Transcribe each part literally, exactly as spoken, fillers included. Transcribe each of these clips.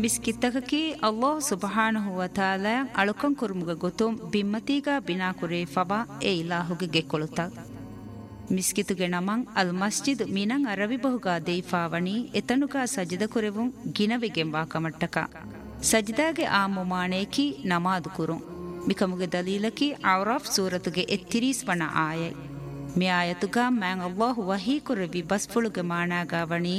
ಮಿಸ್ಕಿತ್ತಕಿ ಅಲ್ಲಾಹ್ ಸುಬ್ಹಾನಹು ವ ತಾಲಾ ಅಳುಕಂ ಕುರುಮುಗ ಗೊತುಂ ಬಿಮ್ಮತಿಗ ಬಿನಾ ಕುರೇ ಫಬಾ ಎ ಇಲಾಹುಗೆ ಗೆಕೊಳುತ ಮಿಸ್ಕಿತುಗೆ ನಮಂ ಅಲ್ ಮಸ್ಜಿದ್ ಮಿನಂ ಅರವಿ ಬಹುಗಾ ದೇಫಾವಣಿ ಎತನುಗಾ ಸಜಿದ ಕುರೆವುಂ ಗಿನವೆಗೆಂಬಾ ಕಮಟ್ಟಕ ಸಜಿದಾಗೆ ಆ ಮುಮಾಣೇಕಿ ನಮಾದು ಕುರುಂ ಮಿಕಮುಗೆ ದಲೀಲಕಿ ಔರಾಫ್ ಸೂರತುಗೆ ಎತ್ತಿರೀಸ್ ವಣ ಆಯೈ ಮಿ ಆಯತುಗಾ ಮ್ಯಾಂ ಅಲ್ಲಾಹ್ ವಹೀ ಕುರೆವಿ ಬಸ್ಫುಳುಗೆ ಮಾಣಾಗಾವಣಿ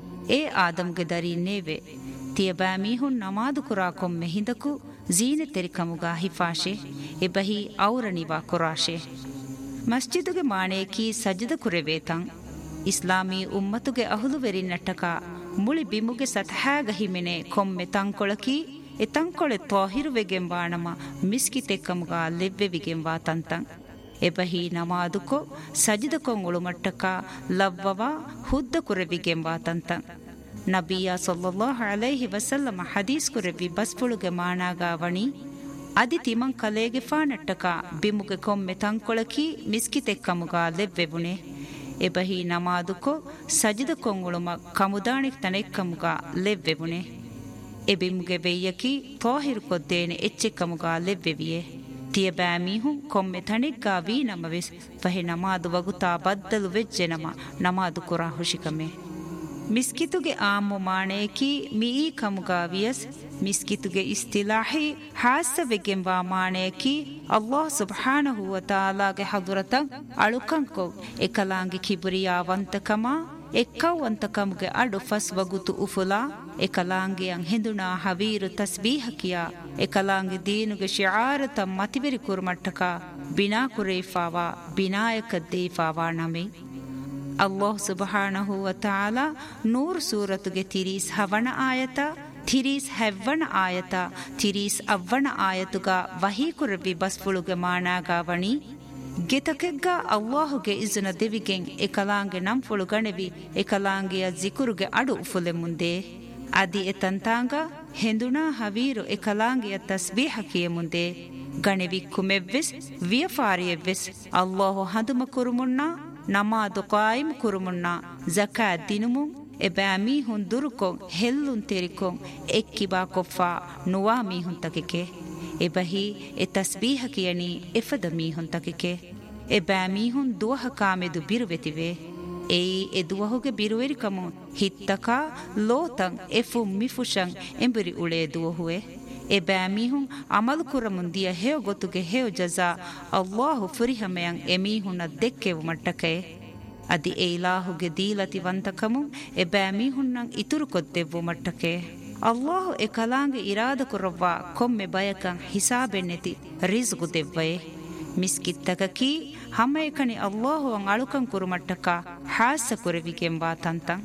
ಎ ಆದಮ್ಗೆ ದರೀನೇವೆ ತಿಯಬಾ ಮೀಹುನ್ ನಮಾದು ಕುರಾ ಕೊಮ್ಮೆ ಹಿಂದಕು ಜೀನೆ ತೆರಿಕಮುಗಾ ಹಿಫಾಶೆ ಎಬಹಿ ಔರಣಿವಾ ಕುರಾಶೆ ಮಸ್ಜಿದುಗೆ ಮಾಣೇಕಿ ಸಜ್ಜದ ಕುರೆವೇತಂ ಇಸ್ಲಾಮೀ ಉಮ್ಮತುಗೆ ಅಹುಲುವೆರಿ ನಟ್ಟಕ ಮುಳಿ ಬಿಮುಗೆ ಸತಹಾಗ ಹಿಮೆನೆ ಕೊಮ್ಮೆ ತಂಕೊಳಕಿ ಎ ತಂಕೊಳೆ ತ್ವಾಹಿರುವೆಗೆಂಬಾಣಮ ಮಿಸ್ಕಿತೆಕ್ಕಮುಗಾ ಲೆವ್ವೆವಿಗೆಂಬಾ ತಂತಂ ಎಬಹಿ ನಮಾದುಕೊ ಸಜ್ಜದ ಕೊಂಗುಳು ಮಟ್ಟಕ ಲವ್ವವ ಹುದ್ದ ಕುರೆವಿಗೆಂಬಾ ತಂತಂ ನಬಿಯ ಸಲ್ಲಲ್ಲಾಹು ಅಲೈಹಿ ವಸಲ್ಲಮ ಹದೀಸ್ ಕುರೆವಿ ಬಸ್ಫುಳುಗೆ ಮಾಣಾಗಾವಣಿ ಅದಿ ತಿಮಂ ಕಲೇಗೆ ಫಾನಟ್ಟಕ ಬಿಮುಗೆ ಕೊಮ್ಮೆ ತಂಕೊಳಕಿ ಮಿಸ್ಕಿತೆಕ್ಕಮುಗಾ ಲೆವ್ವೆಬುನೆ ಎಬಹಿ ನಮಾದುಕೊ ಸಜಿದ ಕೊಂಗುಳುಮ ಕಮುದಾಣಿಕ್ ತನೆಕ್ಕಮುಗಾ ಲೆವ್ವೆಬುನೆ ಎಬಿಮುಗೆ ವೆಯ್ಯಕಿ ತೋಹಿರು ಕೊದ್ದೇನೆ ಎಚ್ಚೆಕ್ಕಮುಗಾ ಲೆವ್ವೆವಿಯೆ ತಿಯಬಾ ಮೀಹುಂ ಕೊಮ್ಮೆ ತಣಿಗ್ಗಾ ವೀ ನಮವೆಸ್ ಫಹೆ ನಮಾದು ವಗುತಾ ಬದ್ದಲು ವೆಜ್ಜೆನಮ ನಮಾದು ಕುರಾ ಹುಶಿಕಮೆ ಮಿಸ್ಕಿತುಗೆ ಆಮು ಮಾಣೇಕಿ ಮೀ ಕಮುಗಾವಿಯಸ್ ಮಿಸ್ಕಿತುಗೆ ಇಸ್ತಿಲಾಹಿ ಹಾಸವೆಗೆಂಬ ಮಾಣೇಕಿ ಅಲ್ಲಾಹ್ ಸುಬ್ಹಾನಹು ವ ತಾಲಾಗೆ ಹದುರತಂ ಅಳುಕಂಕೊ ಎಕಲಾಂಗಿ ಕಿಬುರಿಯಾವಂತಕಮ ಎಕ್ಕವಂತಕಮ್ಗೆ ಅಡು ಫಸ್ ವಗುತು ಉಫುಲಾ ಎಕಲಾಂಗಿಯಂ ಹಿಂದುನಾ ಹವೀರು ತಸ್ಬೀಹಕಿಯ ಎಕಲಾಂಗಿ ದೀನುಗೆ ಶಿಆರತ ಮತಿವೆರಿ ಕುರ್ಮಟ್ಟಕ ಬಿನಾ ಕುರೇಫಾವಾ ಬಿನಾಯಕ ದೇಫಾವಾ ನಮೆ ಅಲ್ಲಾಹ್ ಸುಬ್ಹಾನಹು ವ ತಾಲಾ ನೂರ್ ಸೂರತುಗೆ ತಿರೀಸ್ ಹವಣ ಆಯತ ತಿರೀಸ್ ಹೆವ್ವಣ ಆಯತ ತಿರೀಸ್ ಅವ್ವಣ ಆಯತುಗ ವಹೀ ಕುರವಿ ಬಸ್ಫುಳುಗೆ ಮಾಣಾಗಾವಣಿ ಗೆತಕೆಗ್ಗ ಅಲ್ಲಾಹುಗೆ ಇಜುನ ದೆವಿಗೆಂ ಎಕಲಾಂಗೆ ನಂಫುಳು ಗಣೆವಿ ಎಕಲಾಂಗಿಯ ಜಿಕುರುಗೆ ಅಡು ಉಫುಲೆ ಮುಂದೆ ಅದಿ ಎತಂತಾಂಗ ಹೆಂದುನಾ ಹವೀರು ಎಕಲಾಂಗಿಯ ತಸ್ಬೀಹಕಿಯ ಮುಂದೆ ಗಣೆವಿ ಕುಮೆವ್ವೆಸ್ ವಿಯಫಾರಿಯವ್ವೆಸ್ ಅಲ್ಲಾಹು ಹದುಮ ಕುರುಮುನ್ನ ನಮಾದು ಕಾಯಿಮ್ ಕುರುಮುನ್ನ ಜಕಾತ್ ದಿನುಮುಂ ಎಬಾ ಮೀಹುನ್ ದುರುಕೊಂ ಹೆಲ್ಲುನ್ ತೆರಿಕೊಂ ಎಕ್ಕಿಬಾ ಕೊಫ್ಫಾ ನುವಾ ಮೀಹುನ್ ತಕಿಕೆ ಎಬಹಿ ಎ ತಸ್ಬೀಹ ಕಿಯನಿ ಎಫದ ಮೀಹುನ್ ತಕಿಕೆ ಎಬಾ ಮೀಹುನ್ ದುವಹ ಕಾಮೆದು ಬಿರುವೆತಿವೆ ಏಯಿ ಎ ದುವಹುಗೆ ಬಿರುವೆರಿಕಮು ಹಿತ್ತಕ ಲೋತಂ ಎಫು ಮಿಫುಶಂ ಎಂಬುರಿ ಉಳೆ ದುವಹುವೆ ಎಬಾ ಮೀಹುನ್ ಅಮಲು ಕುರಮುಂದಿಯ ಹೇವ ಗೊತ್ತುಗೆ ಹೇವ ಜಜಾ ಅಲ್ಲಾಹು ಫುರಿಹಮೆಯಂ ಎಮೀಹುನ ದೆಕ್ಕೆವು ಮಟ್ಟಕೆ ಅದಿ ಎ ಇಲಾಹುಗೆ ದೀಲತಿ ವಂತಕಮು ಎಬಾ ಮೀಹುನ್ನಂ ಇತುರು ಕೊದ್ದೆವು ಮಟ್ಟಕೆ ಅಲ್ಲಾಹು ಎ ಕಲಾಂಗೆ ಇರಾದ ಕುರವ್ವ ಕೊಮ್ಮೆ ಬಯಕಂ ಹಿಸಾಬೆನ್ನೆತಿ ರಿಜ್ಗು ದೆವ್ವಯೆ ಮಿಸ್ಕಿತ್ತಕಕಿ ಹಮ್ಮಯಕಣಿ ಅಲ್ಲಾಹು ಅಂ ಅಳುಕಂ ಕುರುಮಟ್ಟಕ ಹಾಸ ಕುರವಿಗೆಂಬಾ ತಂತಂ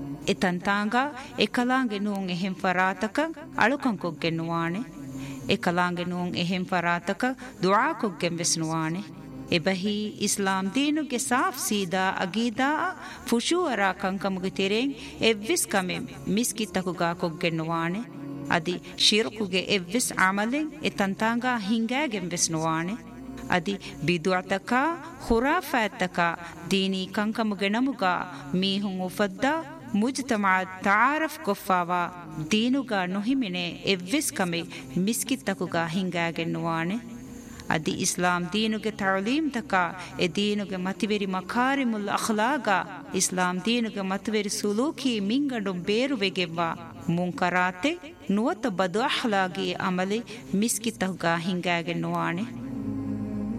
ಎತಂತಾಂಗ ಎಕಲಾಂಗೆ ನೂಂ ಎಹೆಂ ಫರಾತಕ ಅಳುಕಂ ಕೊಗ್ಗೆ ನುವಾಣೆ ಎಕಲಾಂಗೆ ನೂಂ ಎಹೆಂ ಫರಾತಕ ದುಆ ಕೊಗ್ಗೆಂ ವೆಸ್ನುವಾಣೆ ಎಬಹಿ ಇಸ್ಲಾಂ ದೀನುಗೆ ಸಾಫ್ ಸೀದಾ ಅಗೀದಾ ಫುಶೂಅರ ಕಂಕಮುಗೆ ತೆರೆಂ ಎವ್ವಿಸ್ ಕಮೆಂ ಮಿಸ್ಕಿತ್ತಕುಗಾ ಕೊಗ್ಗೆ ನುವಾಣೆ ಅದಿ ಶಿರ್ಕುಗೆ ಎವ್ವಿಸ್ ಅಮಲೆಂ ಎತಂತಾಂಗ ಹಿಂಗಾಗೆಂ ವೆಸ್ನುವಾಣೆ ಅದಿ ಬಿದುಅತಕ ಖುರಾಫಾತಕ ದೀನಿ ಕಂಕಮುಗೆ ನಮುಗಾ ಮೀಹುಂ ಉಫದ್ದಾ ಮುಜ್ತಮಾ ತಾರಫ್ ಕೊಫಾವಾ ದೀನುಗ ನುಹಿಮಿನೆ ಎವ್ವಿಸ್ ಕಮೆ ಮಿಸ್ಕಿತ್ತಕುಗ ಹಿಂಗಾಗೆನ್ನುವಾಣೆ ಅದಿ ಇಸ್ಲಾಂ ದೀನುಗೆ ತಅಲೀಮ್ ತಕ ಎ ದೀನುಗೆ ಮತಿವೆರಿ ಮಕಾರಿಮುಲ್ ಅಖ್ಲಾಗ ಇಸ್ಲಾಂ ದೀನುಗೆ ಮತಿವೆರಿ ಸುಲೂಕಿ ಮಿಂಗಂಡು ಬೇರುವೆಗೆವ್ವ ಮುಂಕರಾತೆ ನುವತ ಬದು ಅಖ್ಲಾಗಿ ಅಮಲೆ ಮಿಸ್ಕಿತ್ತಕುಗ ಹಿಂಗಾಗೆನ್ನುವಾಣೆ